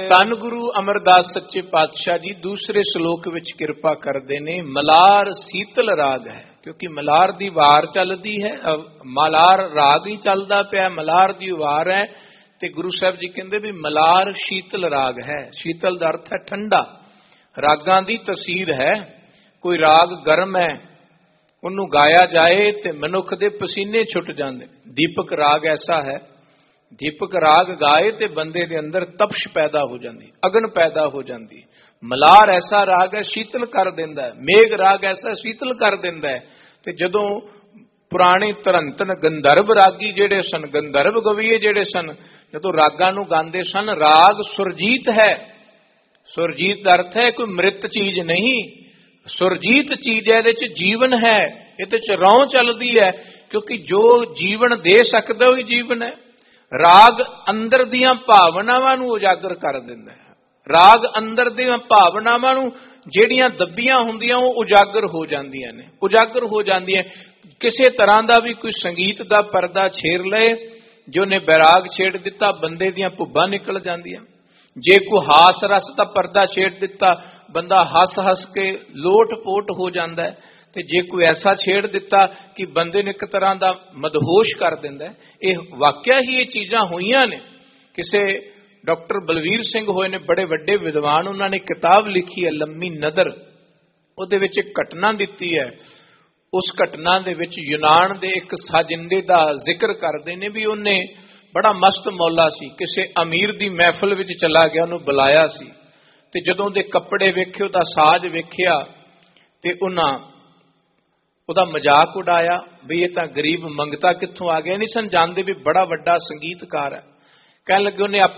ਧੰਨ ਗੁਰੂ ਅਮਰਦਾਸ ਸੱਚੇ ਪਾਤਸ਼ਾਹ ਜੀ ਦੂਸਰੇ ਸ਼ਲੋਕ ਵਿੱਚ ਕਿਰਪਾ ਕਰਦੇ ਨੇ। ਮਲਾਰ ਸੀਤਲ ਰਾਗ ਹੈ, ਕਿਉਂਕਿ ਮਲਾਰ ਦੀ ਵਾਰ ਚੱਲਦੀ ਹੈ, ਮਲਾਰ ਰਾਗ ਹੀ ਚੱਲਦਾ ਪਿਆ, ਮਲਾਰ ਦੀ ਵਾਰ ਹੈ। ਤੇ ਗੁਰੂ ਸਾਹਿਬ ਜੀ ਕਹਿੰਦੇ ਵੀ ਮਲਾਰ ਸ਼ੀਤਲ ਰਾਗ ਹੈ। ਸ਼ੀਤਲ ਦਾ ਅਰਥ ਹੈ ਠੰਡਾ। ਰਾਗਾਂ ਦੀ ਤਸੀਰ ਹੈ। ਕੋਈ ਰਾਗ ਗਰਮ ਹੈ, ਉਹਨੂੰ ਗਾਇਆ ਜਾਏ ਤੇ ਮਨੁੱਖ ਦੇ ਪਸੀਨੇ ਛੁੱਟ ਜਾਂਦੇ। ਦੀਪਕ ਰਾਗ ਐਸਾ ਹੈ, ਦੀਪਕ ਰਾਗ ਗਾਏ ਤੇ ਬੰਦੇ ਦੇ ਅੰਦਰ ਤਪਸ਼ ਪੈਦਾ ਹੋ ਜਾਂਦੀ, ਅਗਨ ਪੈਦਾ ਹੋ ਜਾਂਦੀ। ਮਲਾਰ ਐਸਾ ਰਾਗ ਹੈ, ਸ਼ੀਤਲ ਕਰ ਦਿੰਦਾ ਹੈ। ਮੇਘ ਰਾਗ ਐਸਾ ਸ਼ੀਤਲ ਕਰ ਦਿੰਦਾ ਹੈ। ਤੇ ਜਦੋਂ ਪੁਰਾਣੇ ਧਰੰਤਨ ਗੰਧਰਵ ਰਾਗੀ ਜਿਹੜੇ ਸਨ, ਗੰਧਰਵ ਗਵੀਏ ਜਿਹੜੇ ਸਨ, ਜਦੋਂ ਰਾਗਾਂ ਨੂੰ ਗਾਉਂਦੇ ਸਨ, ਰਾਗ ਸੁਰਜੀਤ ਹੈ। ਸੁਰਜੀਤ ਦਾ ਅਰਥ ਹੈ ਕੋਈ ਮ੍ਰਿਤ ਚੀਜ਼ ਨਹੀਂ, ਸੁਰਜੀਤ ਚੀਜ਼ ਹੈ, ਇਹਦੇ ਚ ਜੀਵਨ ਹੈ, ਇਹਦੇ ਚ ਰੌਂ ਚੱਲਦੀ ਹੈ, ਕਿਉਂਕਿ ਜੋ ਜੀਵਨ ਦੇ ਸਕਦਾ ਉਹ ਹੀ ਜੀਵਨ ਹੈ। ਰਾਗ ਅੰਦਰ ਦੀਆਂ ਭਾਵਨਾਵਾਂ ਨੂੰ ਉਜਾਗਰ ਕਰ ਦਿੰਦਾ ਹੈ। ਰਾਗ ਅੰਦਰ ਦੀਆਂ ਭਾਵਨਾਵਾਂ ਨੂੰ ਜਿਹੜੀਆਂ ਦੱਬੀਆਂ ਹੁੰਦੀਆਂ ਉਹ ਉਜਾਗਰ ਹੋ ਜਾਂਦੀਆਂ ਨੇ, ਉਜਾਗਰ ਹੋ ਜਾਂਦੀਆਂ। ਕਿਸੇ ਤਰ੍ਹਾਂ ਦਾ ਵੀ ਕੋਈ ਸੰਗੀਤ ਦਾ ਪਰਦਾ ਛੇੜ ਲਏ, ਜੋ ਨੇ ਬੈਰਾਗ ਛੇੜ ਦਿੱਤਾ, ਬੰਦੇ ਦੀਆਂ ਭੁੱਬਾਂ ਨਿਕਲ ਜਾਂਦੀਆਂ। ਜੇ ਕੋਈ ਹਾਸ ਰਸ ਦਾ ਪਰਦਾ ਛੇੜ ਦਿੱਤਾ, ਬੰਦਾ ਹੱਸ ਹੱਸ ਕੇ ਲੋਟ ਪੋਟ ਹੋ ਜਾਂਦਾ ਹੈ। ਤੇ ਜੇ ਕੋਈ ਐਸਾ ਛੇੜ ਦਿੱਤਾ ਕਿ ਬੰਦੇ ਨੂੰ ਇੱਕ ਤਰ੍ਹਾਂ ਦਾ ਮਦਹੋਸ਼ ਕਰ ਦਿੰਦਾ। ਇਹ ਵਾਕਿਆ ਹੀ ਇਹ ਚੀਜ਼ਾਂ ਹੋਈਆਂ ਨੇ। ਕਿਸੇ ਡਾਕਟਰ ਬਲਵੀਰ ਸਿੰਘ ਹੋਏ ਨੇ, ਬੜੇ ਵੱਡੇ ਵਿਦਵਾਨ, ਉਹਨਾਂ ਨੇ ਕਿਤਾਬ ਲਿਖੀ ਹੈ ਲੰਮੀ ਨਦਰ। ਉਹਦੇ ਵਿੱਚ ਇੱਕ ਘਟਨਾ ਦਿੱਤੀ ਹੈ। ਉਸ ਘਟਨਾ ਦੇ ਵਿੱਚ ਯੂਨਾਨ ਦੇ ਇੱਕ ਸਾਜਿੰਦੇ ਦਾ ਜ਼ਿਕਰ ਕਰਦੇ ਨੇ ਵੀ ਉਹਨੇ ਬੜਾ ਮਸਤ ਮੌਲਾ ਸੀ, ਕਿਸੇ ਅਮੀਰ ਦੀ ਮਹਿਫਲ ਵਿੱਚ ਚਲਾ ਗਿਆ, ਉਹਨੂੰ ਬੁਲਾਇਆ ਸੀ। ਤੇ ਜਦੋਂ ਉਹਦੇ ਕੱਪੜੇ ਵੇਖੇ, ਉਹਦਾ ਸਾਜ਼ ਵੇਖਿਆ, ਤੇ ਉਹਨਾਂ ਉਹਦਾ ਮਜ਼ਾਕ ਉਡਾਇਆ ਵੀ ਇਹ ਤਾਂ ਗਰੀਬ ਮੰਗਤਾ ਕਿੱਥੋਂ ਆ ਗਿਆ। ਨਹੀਂ ਸਨ ਜਾਣਦੇ ਵੀ ਬੜਾ ਵੱਡਾ ਸੰਗੀਤਕਾਰ ਹੈ। ਕਹਿਣ ਲੱਗੇ ਉਹਨੇ